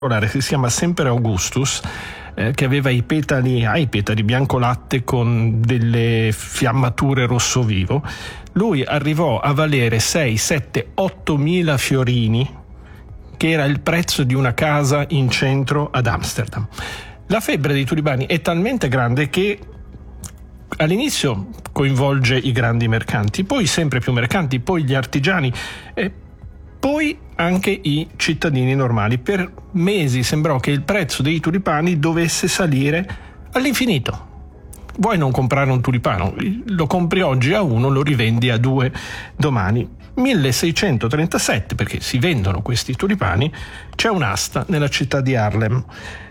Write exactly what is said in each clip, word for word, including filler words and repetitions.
che si chiama Semper Augustus, eh, che aveva i petali, ah, i petali bianco latte con delle fiammature rosso vivo. Lui arrivò a valere sei, sette, otto mila fiorini, che era il prezzo di una casa in centro ad Amsterdam. La febbre dei tulipani è talmente grande che all'inizio coinvolge i grandi mercanti, poi sempre più mercanti, poi gli artigiani, e poi anche i cittadini normali. Per mesi sembrò che il prezzo dei tulipani dovesse salire all'infinito. Vuoi non comprare un tulipano? Lo compri oggi a uno, lo rivendi a due domani. milleseicentotrentasette, perché si vendono questi tulipani, c'è un'asta nella città di Haarlem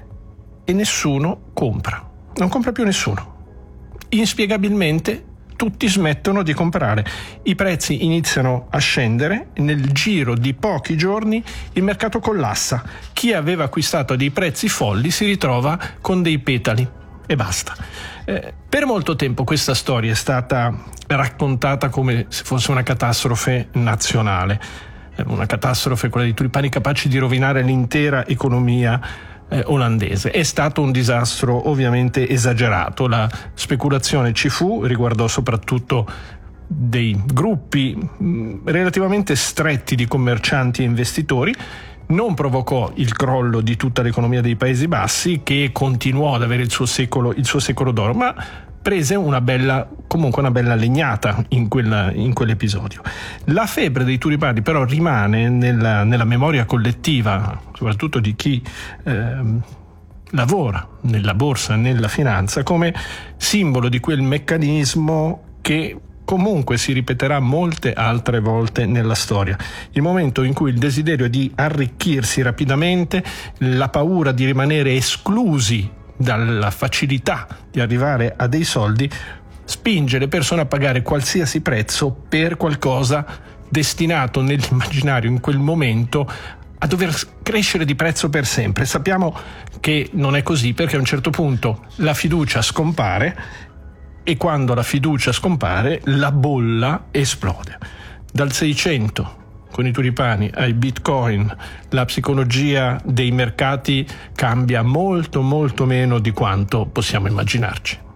e nessuno compra. Non compra più nessuno. Inspiegabilmente tutti smettono di comprare, i prezzi iniziano a scendere e nel giro di pochi giorni il mercato collassa. Chi aveva acquistato a dei prezzi folli si ritrova con dei petali e basta. Eh, per molto tempo questa storia è stata raccontata come se fosse una catastrofe nazionale, eh, una catastrofe, quella dei tulipani, capaci di rovinare l'intera economia Eh, olandese. È stato un disastro ovviamente esagerato. La speculazione ci fu, riguardò soprattutto dei gruppi mh, relativamente stretti di commercianti e investitori, non provocò il crollo di tutta l'economia dei Paesi Bassi, che continuò ad avere il suo secolo, il suo secolo d'oro, ma prese una bella, comunque una bella legnata in, quella, in quell'episodio. La febbre dei tulipani però rimane nella, nella memoria collettiva, soprattutto di chi eh, lavora nella borsa, nella finanza, come simbolo di quel meccanismo che comunque si ripeterà molte altre volte nella storia. Il momento in cui il desiderio di arricchirsi rapidamente, la paura di rimanere esclusi dalla facilità di arrivare a dei soldi, spinge le persone a pagare qualsiasi prezzo per qualcosa destinato nell'immaginario in quel momento a dover crescere di prezzo per sempre. Sappiamo che non è così, perché a un certo punto la fiducia scompare e quando la fiducia scompare la bolla esplode. Dal Seicento con i tulipani ai bitcoin, la psicologia dei mercati cambia molto molto meno di quanto possiamo immaginarci.